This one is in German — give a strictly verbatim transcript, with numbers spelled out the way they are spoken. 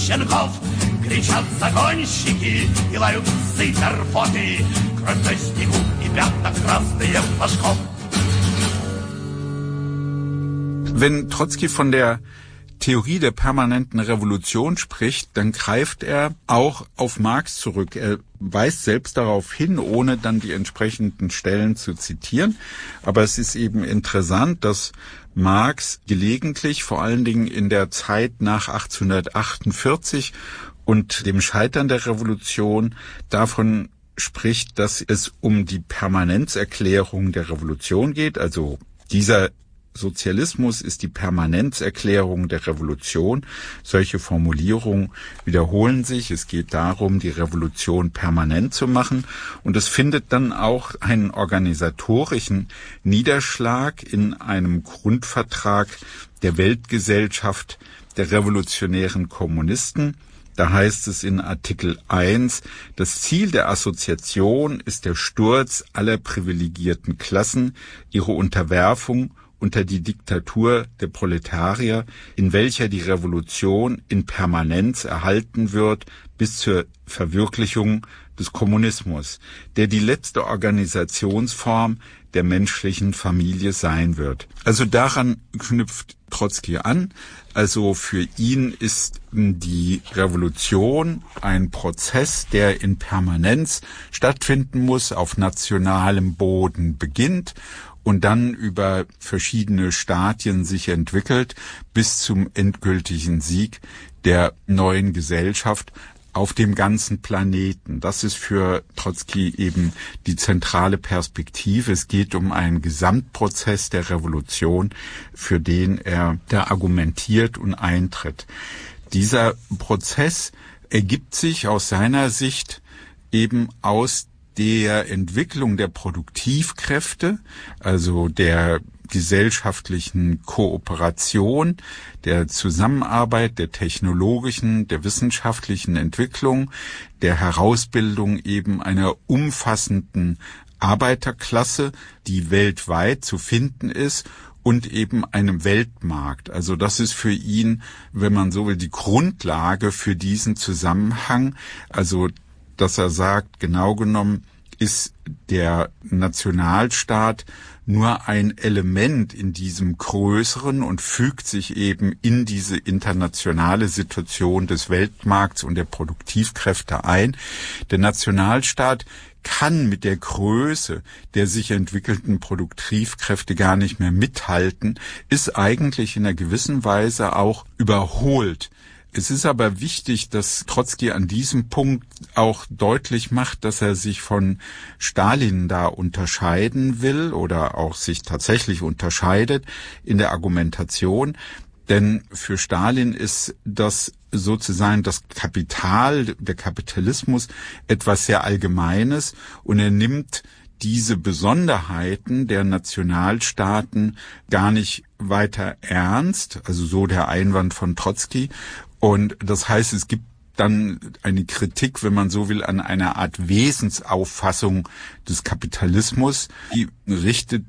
щенков. Кричат загонщики и лают псы терфоты. Кровь на снегу и пятна красные флажков. Wenn Trotzki von der Theorie der permanenten Revolution spricht, dann greift er auch auf Marx zurück. Er weist selbst darauf hin, ohne dann die entsprechenden Stellen zu zitieren. Aber es ist eben interessant, dass Marx gelegentlich, vor allen Dingen in der Zeit nach achtzehnhundertachtundvierzig und dem Scheitern der Revolution, davon spricht, dass es um die Permanenzerklärung der Revolution geht. Also dieser Sozialismus ist die Permanenzerklärung der Revolution. Solche Formulierungen wiederholen sich. Es geht darum, die Revolution permanent zu machen. Und es findet dann auch einen organisatorischen Niederschlag in einem Grundvertrag der Weltgesellschaft der revolutionären Kommunisten. Da heißt es in Artikel eins, das Ziel der Assoziation ist der Sturz aller privilegierten Klassen, ihre Unterwerfung unter die Diktatur der Proletarier, in welcher die Revolution in Permanenz erhalten wird bis zur Verwirklichung des Kommunismus, der die letzte Organisationsform der menschlichen Familie sein wird. Also daran knüpft Trotzki an. Also für ihn ist die Revolution ein Prozess, der in Permanenz stattfinden muss, auf nationalem Boden beginnt und dann über verschiedene Stadien sich entwickelt bis zum endgültigen Sieg der neuen Gesellschaft auf dem ganzen Planeten. Das ist für Trotzki eben die zentrale Perspektive. Es geht um einen Gesamtprozess der Revolution, für den er da argumentiert und eintritt. Dieser Prozess ergibt sich aus seiner Sicht eben aus der Entwicklung der Produktivkräfte, also der gesellschaftlichen Kooperation, der Zusammenarbeit, der technologischen, der wissenschaftlichen Entwicklung, der Herausbildung eben einer umfassenden Arbeiterklasse, die weltweit zu finden ist, und eben einem Weltmarkt. Also das ist für ihn, wenn man so will, die Grundlage für diesen Zusammenhang. Also dass er sagt, genau genommen ist der Nationalstaat nur ein Element in diesem Größeren und fügt sich eben in diese internationale Situation des Weltmarkts und der Produktivkräfte ein. Der Nationalstaat kann mit der Größe der sich entwickelten Produktivkräfte gar nicht mehr mithalten, ist eigentlich in einer gewissen Weise auch überholt. Es ist aber wichtig, dass Trotzki an diesem Punkt auch deutlich macht, dass er sich von Stalin da unterscheiden will oder auch sich tatsächlich unterscheidet in der Argumentation. Denn für Stalin ist das sozusagen das Kapital, der Kapitalismus etwas sehr Allgemeines und er nimmt diese Besonderheiten der Nationalstaaten gar nicht weiter ernst, also so der Einwand von Trotzki. Und das heißt, es gibt dann eine Kritik, wenn man so will, an einer Art Wesensauffassung des Kapitalismus, die richtet